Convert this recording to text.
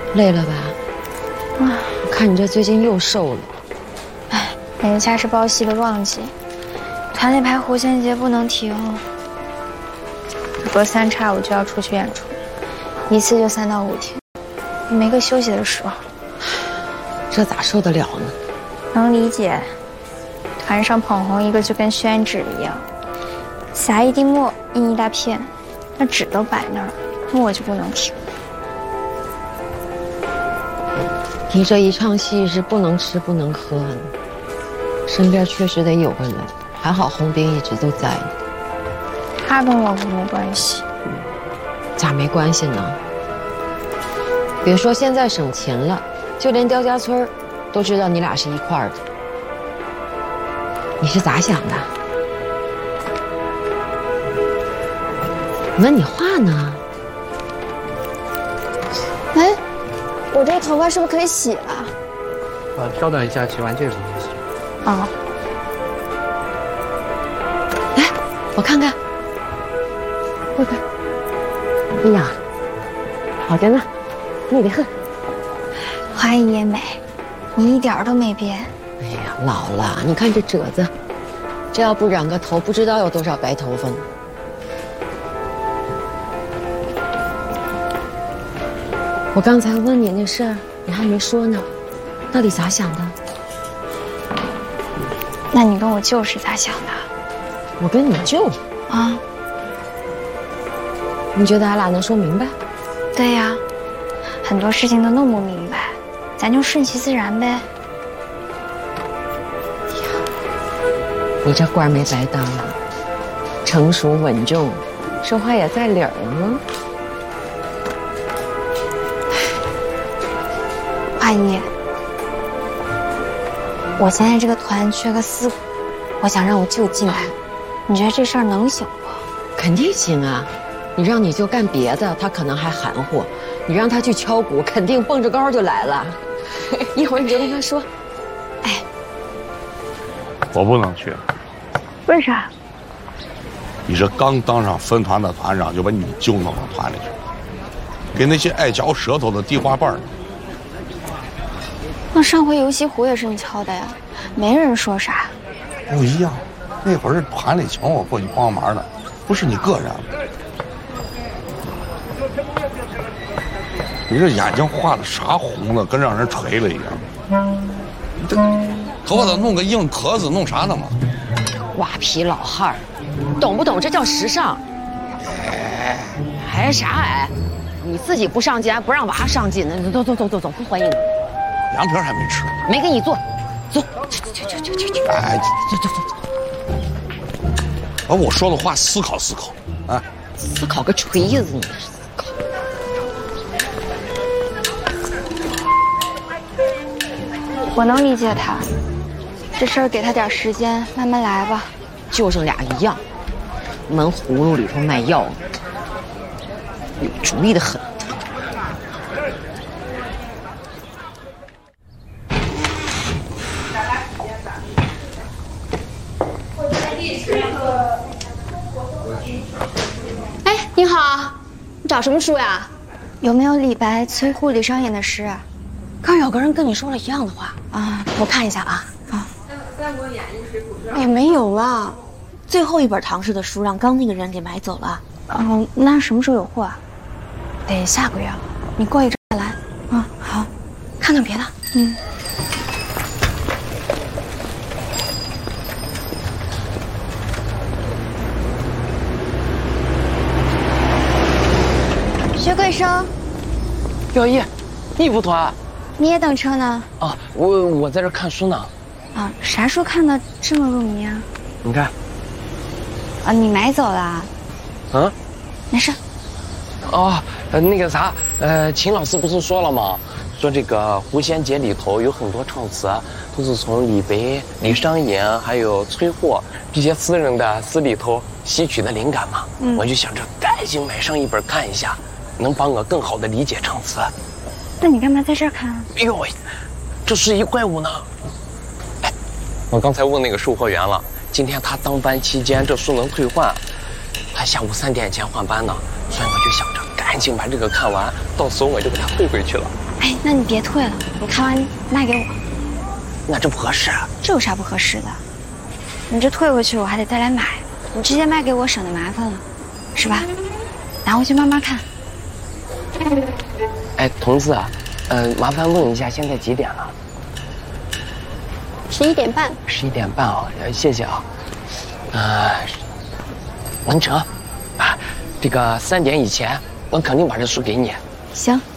累了吧？啊，我看你这最近又瘦了。 哎，人家是包戏的旺季，团里排狐仙节不能停。隔3差5就要出去演出，一次就3到5天，没个休息的时候。 这咋受得了呢？ 能理解，团上捧红一个就跟宣纸一样，撒一滴墨印一大片，那纸都摆那儿，墨就不能停。 你这一场戏是不能吃不能喝的，身边确实得有个人，还好洪斌一直都在呢。 他跟我没关系。 咋没关系呢？别说现在省钱了，就连刁家村都知道你俩是一块儿的。你是咋想的？问你话呢？ 哎，我这个头发是不是可以洗了？ 稍等一下，洗完这个就行。 哦。 来，我看看。我看。哎呀，好着呢，美得很。 花一也美，你一点都没变。 哎呀，老了，你看这褶子，这要不染个头，不知道有多少白头发呢。我刚才问你那事儿，你还没说呢，到底咋想的？ 那你跟我舅是咋想的？ 我跟你舅啊？ 你觉得俺俩能说明白？ 对呀，很多事情都弄不明白，咱就顺其自然呗。 你这官没白当啊，成熟稳重，说话也在理儿呢。 阿姨，我现在这个团缺个4股，我想让我舅进来，你觉得这事儿能行不？ 肯定行啊！你让你舅干别的，他可能还含糊；你让他去敲鼓，肯定蹦着高就来了。一会儿你就跟他说：“哎， 我不能去。 为啥？ 你这刚当上分团的团长，就把你舅弄到团里去，给那些爱嚼舌头的地花瓣。 那上回游戏湖也是你敲的呀，没人说啥。 不一样，那会儿是团里请我过去帮忙的，不是你个人。你这眼睛画的啥红的，跟让人锤了一样。你这头发都弄个硬壳子，弄啥呢嘛？ 瓜皮老汉儿，懂不懂？这叫时尚。还啥哎？你自己不上进，还不让娃上进呢？走，不欢迎你。 凉皮还没吃， 没给你做，走， 哎，走。把我说的话思考思考，啊！ 思考个锤子你！ 我能理解他，这事儿给他点时间，慢慢来吧。 就剩俩一样，闷葫芦里头卖药呢，有主意的很。 哎，你好，你找什么书呀？ 有没有李白、崔护、李商隐的诗啊？ 刚有个人跟你说了一样的话啊， 我看一下啊。 啊， 哎呀，没有了，最后一本唐诗的书让刚那个人给买走了。 哦，那什么时候有货啊？ 得下个月了，你过一阵再来。 啊，好， 看看别的。 薛贵生， 姚姨，你不团？ 你也等车呢？ 啊，我在这看书呢。 啊，啥书看的这么入迷啊？ 你看。 啊，你买走了？ 嗯， 没事。 哦，那个啥，秦老师不是说了吗？说这个狐仙节里头有很多唱词，都是从李白、李商隐还有崔护这些诗人的诗里头吸取的灵感嘛。我就想着赶紧买上一本看一下，能帮我更好的理解唱词。 那你干嘛在这儿看啊？ 哎呦喂，这是一怪物呢！哎，我刚才问那个售货员了，今天他当班期间这书能退换，他下午3点前换班呢，所以我就想着赶紧把这个看完，到时候我就给他退回去了。 哎哎，那你别退了，你看完卖给我。 那这不合适啊。 这有啥不合适的？你这退回去我还得再来买，你直接卖给我省得麻烦了，是吧？拿回去慢慢看。 哎，童子啊，麻烦问一下，现在几点了 11点半。 11点半啊，谢谢啊。能成啊，这个3点以前，我肯定把这书给你。 行。